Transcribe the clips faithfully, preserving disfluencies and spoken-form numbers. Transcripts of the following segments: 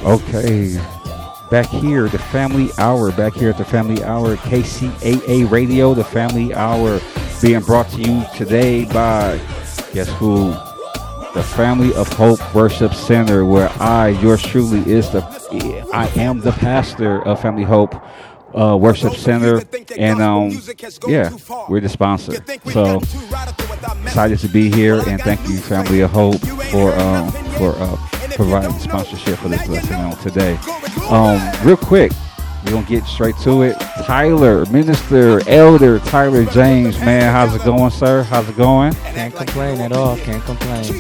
Okay, back here, the Family Hour. Back here at the Family Hour, K C A A Radio. The Family Hour being brought to you today by, guess who? The Family of Hope Worship Center, where I, yours truly, is the, I am the pastor of Family Hope uh, Worship Center, and um, yeah, we're the sponsor. So excited to be here, and thank you, Family of Hope, for um, for uh, providing sponsorship for this lesson on today. Um, real quick, we're gonna get straight to it. Tyler, Minister, Elder Tyler James, man, how's it going, sir? How's it going? Can't complain at all. Can't complain.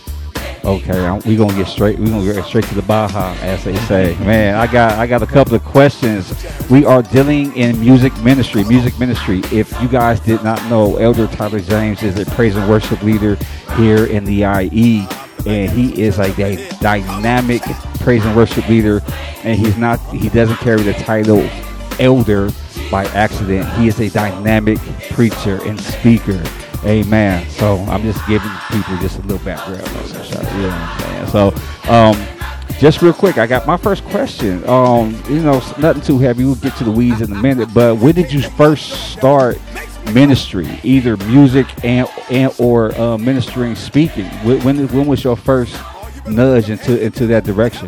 Okay, I'm, we gonna get straight. We gonna get straight to the Baja, as they say. Man, I got I got a couple of questions. We are dealing in music ministry. Music ministry. If you guys did not know, Elder Tyler James is a praise and worship leader here in the I E, and he is like a dynamic praise and worship leader. And he's not. He doesn't carry the title elder by accident. He is a dynamic preacher and speaker. Amen. So I'm just giving people just a little background. You know what I'm saying? So, um, just real quick, I got my first question. Um, you know, nothing too heavy. We'll get to the weeds in a minute. But when did you first start ministry, either music and and or uh, ministering, speaking? When when when was your first nudge into into that direction?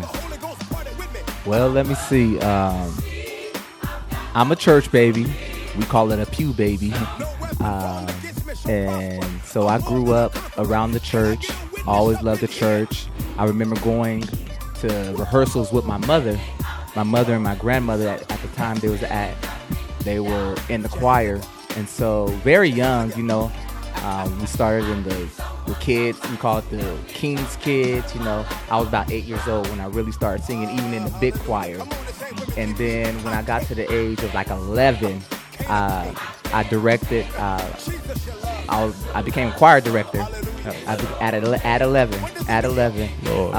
Well, let me see. Um, I'm a church baby. We call it a pew baby. Um, and so I grew up around the church. Always loved the church. I remember going to rehearsals with my mother. My mother and my grandmother at, at the time they was at, they were in the choir. And so very young, you know, um, we started in the, the kids, we call it the King's Kids, you know. I was about eight years old when I really started singing, even in the big choir. And then when I got to the age of like eleven, uh, I directed, uh, I, was, I became a choir director at, at eleven. At eleven.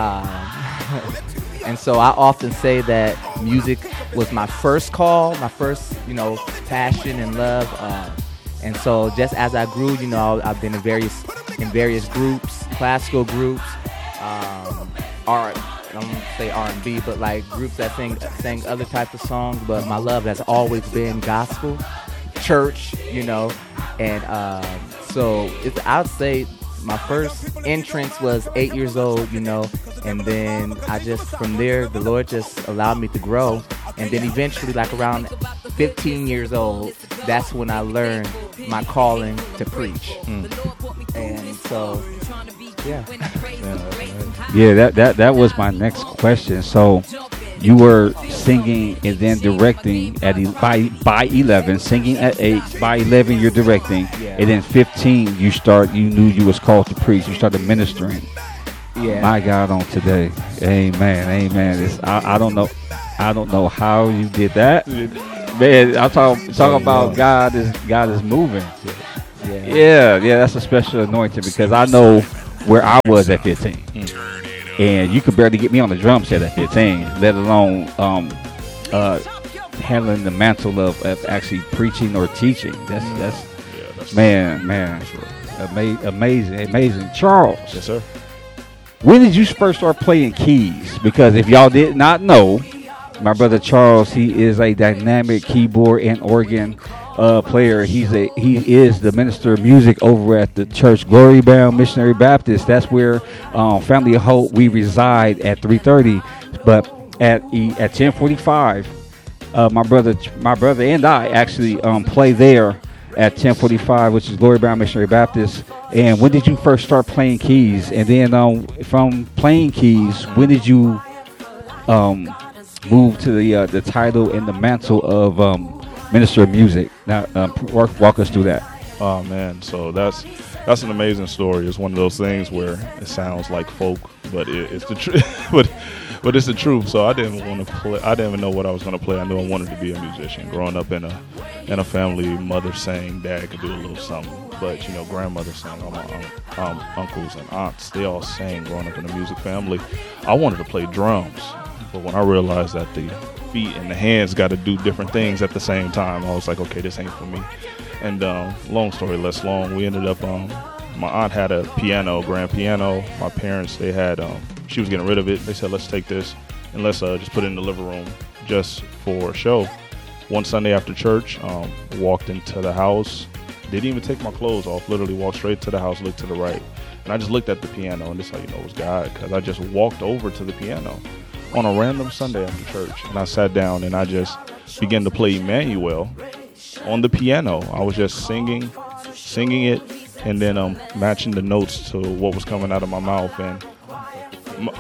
Um, and so I often say that music was my first call, my first, you know, passion and love. Uh, and so just as I grew, you know, I've been in various in various groups, classical groups, um, art. I don't want to say R and B, but like groups that sing sing other types of songs. But my love has always been gospel, church, you know. And um, so it's, I would say my first entrance was eight years old, you know. And then I just, from there, the Lord just allowed me to grow. And then eventually, like around fifteen years old, that's when I learned my calling to preach. Mm. And so, yeah. Yeah, that, that, that was my next question. So you were singing and then directing at by by eleven, singing at eight. By eleven, you're directing, yeah. And then fifteen, you start. You knew you was called to preach. You started ministering. Yeah. My God, on today, Amen, Amen. It's, I, I don't know, I don't know how you did that, man. I'm talking talk about God is God is moving. Yeah. yeah, yeah. That's a special anointing because I know where I was at fifteen. And you could barely get me on the drum set at fifteen, let alone um, uh, handling the mantle of, of actually preaching or teaching. That's that's, yeah, that's man, man, Ama- amazing, amazing. Charles, yes, sir. When did you first start playing keys? Because if y'all did not know, my brother Charles, he is a dynamic keyboard and organ uh, player. He's a he is the minister of music over at the church Glory Bound Missionary Baptist. That's where um, Family of Hope we reside at three thirty. But at at ten forty-five, uh, my brother my brother and I actually um, play there at ten forty-five, which is Glory Bound Missionary Baptist. And when did you first start playing keys? And then um, from playing keys, when did you um, move to the uh, the title and the mantle of um, minister of music? Now, um, walk, walk us through that. Oh man, so that's that's an amazing story. It's one of those things where it sounds like folk, but it, it's the truth. but but it's the truth. So I didn't want to play. I didn't even know what I was going to play. I knew I wanted to be a musician. Growing up in a in a family, mother sang, dad could do a little something, but you know, grandmother sang. All my um, um, uncles and aunts, they all sang. Growing up in a music family, I wanted to play drums, but when I realized that the feet and the hands got to do different things at the same time, I was like, okay, this ain't for me. And um, long story less long, we ended up, um, my aunt had a piano, grand piano. My parents, they had, um, she was getting rid of it. They said, let's take this, and let's uh, just put it in the living room just for a show. One Sunday after church, um, walked into the house, didn't even take my clothes off, literally walked straight to the house, looked to the right. And I just looked at the piano, and this is how you know it was God, because I just walked over to the piano on a random Sunday after church. And I sat down and I just began to play Emmanuel on the piano. I was just singing, singing it, and then um, matching the notes to what was coming out of my mouth. And my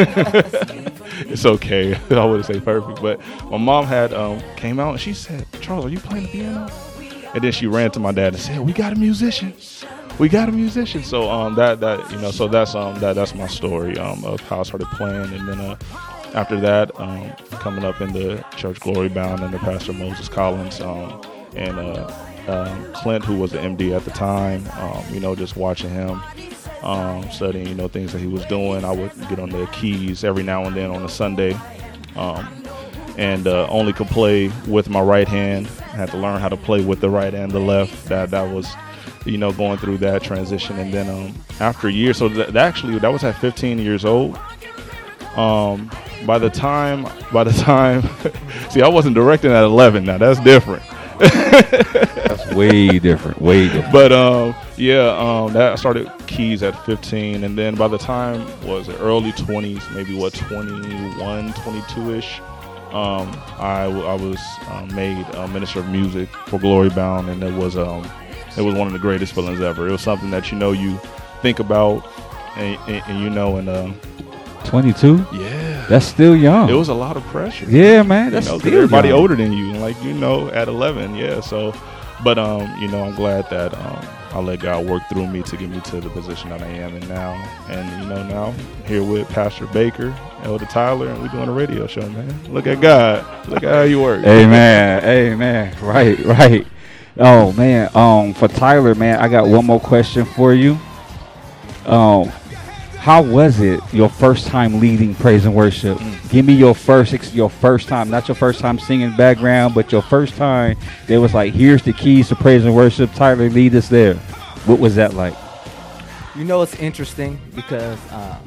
it's okay. I wouldn't say perfect, but my mom had um, came out and she said, "Charles, are you playing the piano?" And then she ran to my dad and said, "We got a musician. We got a musician." So um, that that you know, so that's um that that's my story um of how I started playing, and then uh, after that, um, coming up in the church Glory Bound under Pastor Moses Collins um, and uh, um, Clint, who was the M D at the time. Um, you know, just watching him. Um, studying, you know, things that he was doing. I would get on the keys every now and then on a Sunday, um, and uh, only could play with my right hand. I had to learn how to play with the right and the left. That that was, you know, going through that transition. And then um, after a year, so that, that actually that was at fifteen years old. Um, by the time, by the time, see, I wasn't directing at eleven. Now that's different. That's way different, way different. But um, yeah, um, that I started keys at fifteen, and then by the time was it early twenties, maybe what twenty-one, twenty-two ish, um, I, I was um, made a minister of music for Glory Bound, and it was um, it was one of the greatest feelings ever. It was something that you know you think about, and, and, and you know, and um, twenty-two. Yeah. That's still young. It was a lot of pressure. Yeah, man. That's you know, 'cause still everybody young. older than you, like you know, at eleven. Yeah. So, but um, you know, I'm glad that um, I let God work through me to get me to the position that I am in now. And you know, now here with Pastor Baker, Elder Tyler, and we're doing a radio show, man. Look at God. Look at how you work. Amen. Amen. Right. Right. Oh man. Um, for Tyler, man, I got one more question for you. Um. How was it your first time leading praise and worship? Mm. Give me your first ex- your first time, not your first time singing background, but your first time. It was like, here's the keys to praise and worship. Tyler, lead us there. What was that like? You know, it's interesting because, um,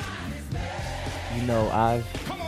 you know, I've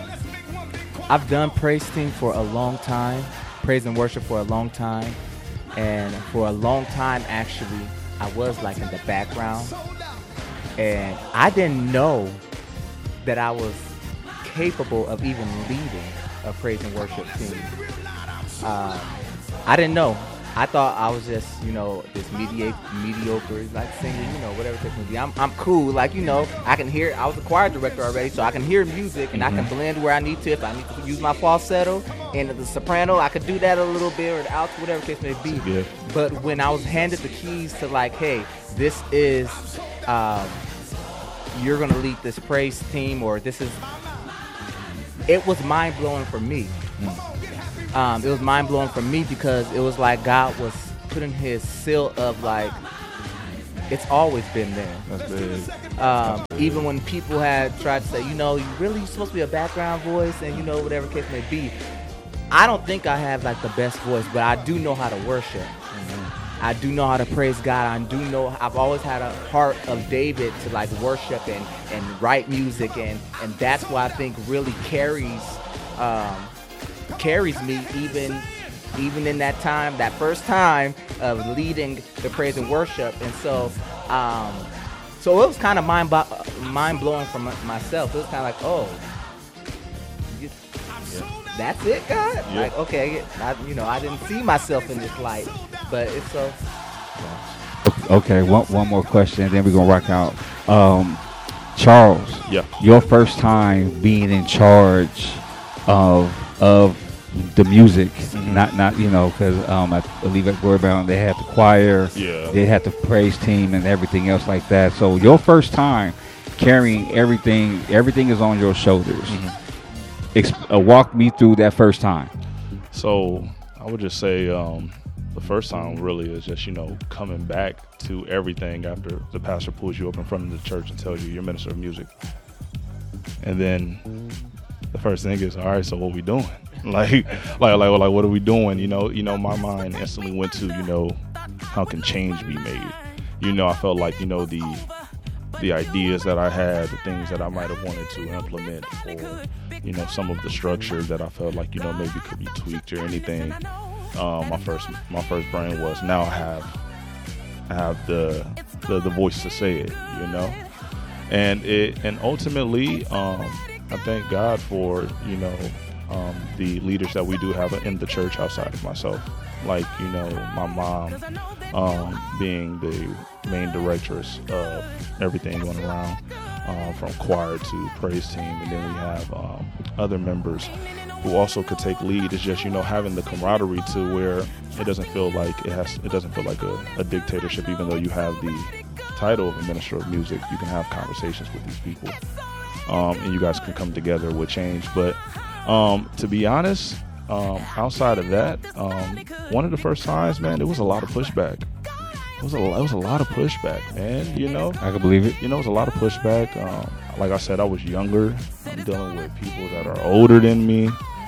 I've done praise team for a long time, praise and worship for a long time, and for a long time, actually, I was like in the background. And I didn't know that I was capable of even leading a praise and worship team. Um, I didn't know. I thought I was just, you know, this mediocre, mediocre like singer, you know, whatever it may be. I'm, I'm cool, like, you know, I can hear. I was a choir director already, so I can hear music and mm-hmm. I can blend where I need to. If I need to use my falsetto and the soprano, I could do that a little bit, or the alto, whatever case may be. Yeah. But when I was handed the keys to like, hey, this is. Um, you're gonna lead this praise team, or this is. It was mind blowing for me. Mm. Um, it was mind blowing for me because it was like God was putting His seal of like. It's always been there. That's big. Um, even when people had tried to say, you know, you really supposed to be a background voice, and you know whatever case may be. I don't think I have like the best voice, but I do know how to worship. Mm-hmm. I do know how to praise God. I do know I've always had a heart of David to like worship and, and write music, and, and that's why I think really carries um, carries me even even in that time, that first time of leading the praise and worship. And so um, so it was kind of mind bo- mind blowing for my, myself. It was kind of like, oh, you, yeah. That's it, God. Yeah. Like, okay, I, you know, I didn't see myself in this light. But it's so. Okay, one one more question, and then we're gonna rock out. Um, Charles, yeah, your first time being in charge of of the music, mm-hmm. not not you know, because um, I believe at Glory Bound they had the choir, yeah, they had the praise team and everything else like that. So your first time carrying everything, everything is on your shoulders. Mm-hmm. Exp- uh, walk me through that first time. So I would just say. Um, The first time really is just, you know, coming back to everything after the pastor pulls you up in front of the church and tells you you're minister of music. And then the first thing is, all right, so what we doing? like, like, like, like, what are we doing? You know, you know, my mind instantly went to, you know, how can change be made? You know, I felt like, you know, the the ideas that I had, the things that I might have wanted to implement, or you know, some of the structure that I felt like, you know, maybe could be tweaked or anything. Um, my first my first brain was, now I have I have the the, the voice to say it, you know, and it and ultimately, um, I thank God for, you know, um, the leaders that we do have in the church outside of myself. Like, you know, my mom um, being the main directress of everything going around, um, from choir to praise team. And then we have um, other members who also could take lead. It's just, you know, having the camaraderie to where it doesn't feel like it has, it doesn't feel like a, a dictatorship, even though you have the title of a minister of music. You can have conversations with these people, um, and you guys can come together with change. But um, to be honest, Um, outside of that, um, one of the first times, man, there was a lot of pushback. It was a, it was a lot of pushback, man. You know, I can believe it. You know, it was a lot of pushback. Um, like I said, I was younger. I'm dealing with people that are older than me.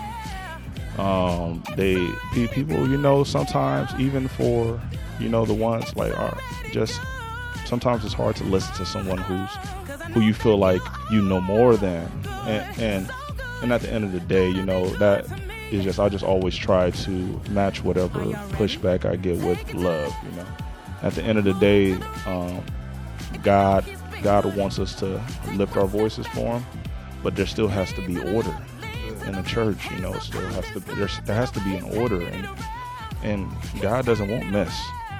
Um, they people, you know, sometimes even for, you know, the ones like are just sometimes it's hard to listen to someone who's who you feel like you know more than, and and, and at the end of the day, you know, that. It's just I just always try to match whatever pushback I get with love. You know, at the end of the day, um, God God wants us to lift our voices for Him, but there still has to be order in the church. You know, it still has to there's, there has to be an order, and and God doesn't want mess.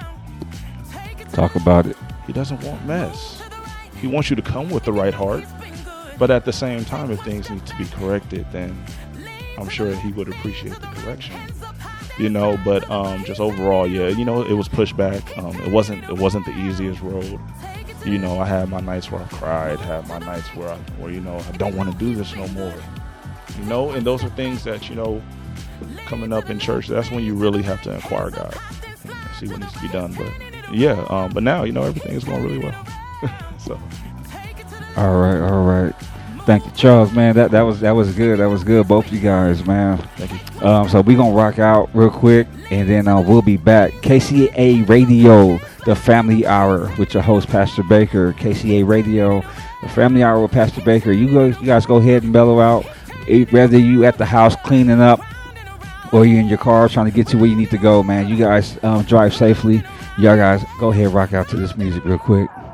Talk about it. He doesn't want mess. He wants you to come with the right heart, but at the same time, if things need to be corrected, then I'm sure he would appreciate the correction, you know. But um, just overall, yeah, you know, it was pushback. Um, it wasn't it wasn't the easiest road. You know, I had my nights where I cried, had my nights where I, where you know, I don't want to do this no more. You know, and those are things that, you know, coming up in church, that's when you really have to inquire God and see what needs to be done. But yeah, um, but now, you know, everything is going really well. So. All right, all right. Thank you, Charles, man. That that was that was good. That was good, both of you guys, man. Thank you. Um, so we're gonna rock out real quick, and then uh, we'll be back. K C A Radio, the Family Hour, with your host Pastor Baker. K C A Radio, the Family Hour with Pastor Baker. You guys, you guys go ahead and mellow out. Whether you at the house cleaning up, or you in your car trying to get to where you need to go, man. You guys um, drive safely. Y'all guys go ahead and rock out to this music real quick.